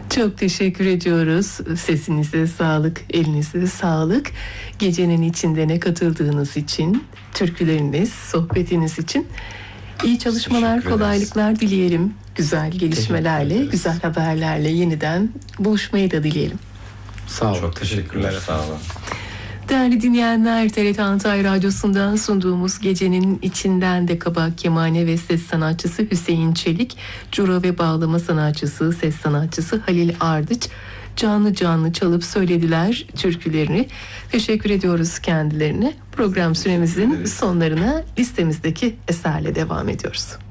Çok teşekkür ediyoruz. Sesinize sağlık, elinize sağlık. Gecenin içinde katıldığınız için, türküleriniz, sohbetiniz için iyi çalışmalar, kolaylıklar dileyelim. Güzel gelişmelerle, güzel haberlerle yeniden buluşmayı da dileyelim. Sağ olun. Çok teşekkürler. Sağ olun. Değerli dinleyenler, TRT Antalya Radyosu'ndan sunduğumuz Gecenin içinden de kabak kemane ve ses sanatçısı Hüseyin Çelik, cura ve bağlama sanatçısı, ses sanatçısı Halil Ardıç canlı canlı çalıp söylediler türkülerini. Teşekkür ediyoruz kendilerine. Program süremizin sonlarına listemizdeki eserle devam ediyoruz.